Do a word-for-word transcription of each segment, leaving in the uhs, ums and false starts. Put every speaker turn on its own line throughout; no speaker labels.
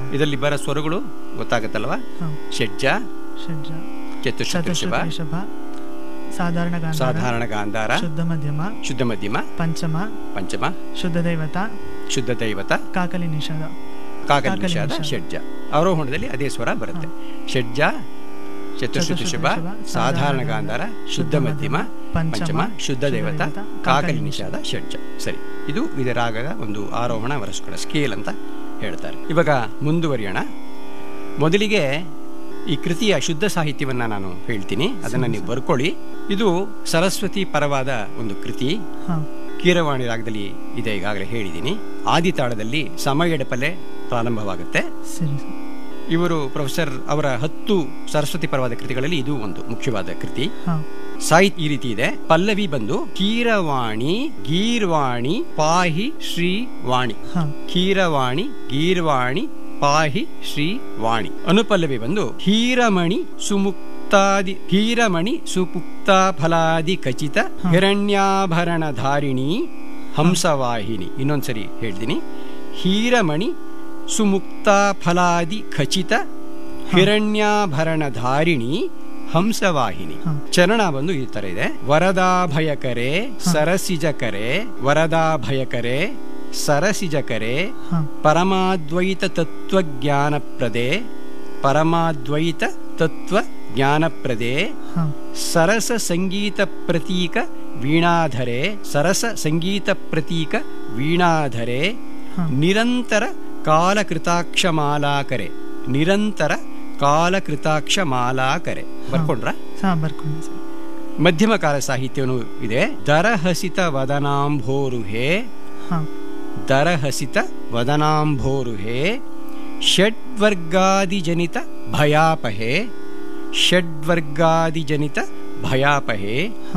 ಇದರಲ್ಲಿ ಬರೋ ಸ್ವರಗಳು ಗೊತ್ತಾಗತ್ತಲ್ವಾ? ಷಡ್ಜ,
ಷಡ್ಜ,
ಚತುಶ್ರುತ,
ಸಾಧಾರಣ ಗಾಂಧಾರ,
ಸಾಧಾರಣ ಗಾಂಧಾರ,
ಶುದ್ಧ ಮಧ್ಯಮ,
ಶುದ್ಧ ಮಧ್ಯಮ,
ಪಂಚಮ,
ಪಂಚಮ,
ಶುದ್ಧ ದೈವತ,
ಶುದ್ಧ ದೈವತ,
ಕಾಕಲಿ ನಿಷಾದ,
ಕಾಕಲಿ ನಿಷಾದ, ಷಡ್ಜ. ಆರೋಹಣದಲ್ಲಿ ಅದೇ ಸ್ವರ ಬರುತ್ತೆ. ಷಡ್ಜ, ಚತುಶ್ರುತ ಶುಭ, ಸಾಧಾರಣ ಗಾಂಧಾರ, ಶುದ್ಧ ಮಧ್ಯಮ, ಪಂಚಮ, ಶುದ್ಧ ದೈವತ, ಕಾಕಲಿ ನಿಷಾದ, ಷಡ್ಜ. ಸರಿ, ಇದು ಇದರ ರಾಗದ ಒಂದು ಆರೋಹಣ ವರಸ್ಕರ ಸ್ಕೇಲ್ ಅಂತ ಹೇಳ್ತಾರೆ. ಇವಾಗ ಮುಂದುವರಿಯೋಣ. ಮೊದಲಿಗೆ ಈ ಕೃತಿಯ ಶುದ್ಧ ಸಾಹಿತ್ಯವನ್ನ ನಾನು ಹೇಳ್ತೀನಿ, ಅದನ್ನ ನೀವು ಬರ್ಕೊಳ್ಳಿ. ಇದು ಸರಸ್ವತಿ ಪರವಾದ ಒಂದು ಕೃತಿ. ಕೀರವಾಣಿ ರಾಗದಲ್ಲಿ ಇದೆ, ಈಗಾಗಲೇ ಹೇಳಿದ್ದೀನಿ. ಆದಿತಾಳದಲ್ಲಿ ಸಮ ಎಡಪಲೆ ಪ್ರಾರಂಭವಾಗುತ್ತೆ. ಇವರು ಪ್ರೊಫೆಸರ್ ಅವರ ಹತ್ತು ಸರಸ್ವತಿ ಪರವಾದ ಕೃತಿಗಳಲ್ಲಿ ಇದು ಒಂದು ಮುಖ್ಯವಾದ ಕೃತಿ. ಸಾಹಿತ್ಯ ಈ ರೀತಿ ಇದೆ. ಪಲ್ಲವಿ ಬಂದು ಕೀರವಾಣಿ ಗೀರ್ವಾಣಿ ಪಾಹಿ ಶ್ರೀ ವಾಣಿ, ಕೀರವಾಣಿ ಗೀರ್ವಾಣಿ ಪಾಹಿ ಶ್ರೀ ವಾಣಿ. ಅನುಪಲ್ಲವಿ ಬಂದು ಹೀರಮಣಿ ಸುಮುಕ್ತಾದಿ ಹೀರಮಣಿ ಸುಪುಕ್ತ ಫಲಾದಿ ಖಚಿತ ಹಿರಣ್ಯಾಭರಣ ಧಾರಿಣಿ ಹಂಸವಾಹಿನಿ. ಇನ್ನೊಂದ್ಸರಿ ಹೇಳ್ತೀನಿ. ಹೀರಮಣಿ ಸುಮುಕ್ತ ಫಲಾದಿ ಖಚಿತ ಹಿರಣ್ಯಾಭರಣ ಧಾರಿಣಿ ಹಂಸವಾಹಿನಿ. ಚರಣ ಬಂದು ಈ ತರ ಇದೆ. ವರದಾಭಯಕರೆ ಸರಸಿಜಕರೆ, ವರದಾಭಯಕರೆ ಸರಸಿಜಕರೆ, ಪರಮಾದ್ವೈತ ತತ್ವ ಜ್ಞಾನಪ್ರದೆ, ಪರಮಾದ್ವೈತ ತತ್ವ ಜ್ಞಾನಪ್ರದೆ, ಸರಸ ಸಂಗೀತ ಪ್ರತೀಕ ವೀಣಾಧರೆ, ಸರಸ ಸಂಗೀತ ಪ್ರತೀಕ ವೀಣಾಧರೆ, ನಿರಂತರ ಕಾಲಕೃತಾಕ್ಷ ಮಾಲಾಕರೆ, ನಿರಂತರ ಕಾಲಕೃತಾಕ್ಷ ಮಾಲಾಕರೆ. ಬರ್ಕೊಂಡ್ರ? ಮಧ್ಯಮ ಕಾಲ ಸಾಹಿತ್ಯವೂ ಇದೆ. ದರಹಸಿತ ವದನಾಂಭೋರುಹೇ, ದರಹಸಿತ ವದನಾಂಭೋರುಹೇ, ಷಡ್ವರ್ಗಾದಿಜನಿತ ಭಯಾಪಹೇ, ಷಡ್ವರ್ಗಾದಿಜನಿತ ಭಯಾಪಹೇ,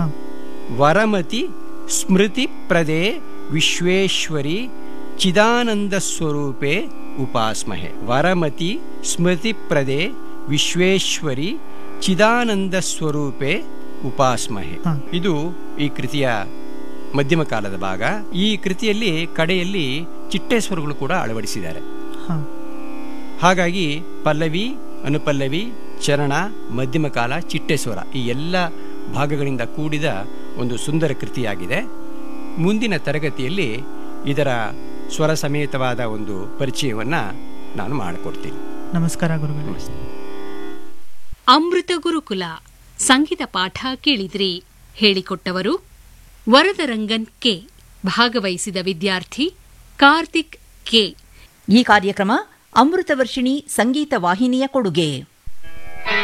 ವರಮತಿ ಸ್ಮೃತಿ ಪ್ರದೇ ವಿಶ್ವೇಶ್ವರಿ ಚಿದಾನಂದ ಸ್ವರೂಪೇ ಉಪಾಸ್ಮಹೆ. ವರಮತಿ ಸ್ಮೃತಿ ಪ್ರದೇ ವಿಶ್ವೇಶ್ವರಿ ಚಿದಾನಂದ ಸ್ವರೂಪೇ ಉಪಾಸ್ಮಹೆ. ಇದು ಈ ಕೃತಿಯ ಮಧ್ಯಮ ಕಾಲದ ಭಾಗ. ಈ ಕೃತಿಯಲ್ಲಿ ಕಡೆಯಲ್ಲಿ ಚಿಟ್ಟೇಶ್ವರಗಳು ಕೂಡ ಅಳವಡಿಸಿದ್ದಾರೆ. ಹಾಗಾಗಿ ಪಲ್ಲವಿ, ಅನುಪಲ್ಲವಿ, ಚರಣ, ಮಧ್ಯಮ ಕಾಲ, ಚಿಟ್ಟೇಶ್ವರ ಈ ಎಲ್ಲ ಭಾಗಗಳಿಂದ ಕೂಡಿದ ಒಂದು ಸುಂದರ ಕೃತಿಯಾಗಿದೆ. ಮುಂದಿನ ತರಗತಿಯಲ್ಲಿ ಇದರ ಸ್ವರ ಸಮೇತವಾದ ಒಂದು ಪರಿಚಯವನ್ನ ನಾನು ಮಾಡಿಕೊಡ್ತೀನಿ.
ನಮಸ್ಕಾರ ಗುರುಗಳು.
ಅಮೃತ ಗುರುಕುಲ ಸಂಗೀತ ಪಾಠ ಕೇಳಿದ್ರಿ. ಹೇಳಿಕೊಟ್ಟವರು ವರದರಂಗನ್ ಕೆ. ಭಾಗವಹಿಸಿದ ವಿದ್ಯಾರ್ಥಿ ಕಾರ್ತಿಕ್ ಕೆ.
ಈ ಕಾರ್ಯಕ್ರಮ ಅಮೃತ ವರ್ಷಿಣಿ ಸಂಗೀತ ವಾಹಿನಿಯ ಕೊಡುಗೆ.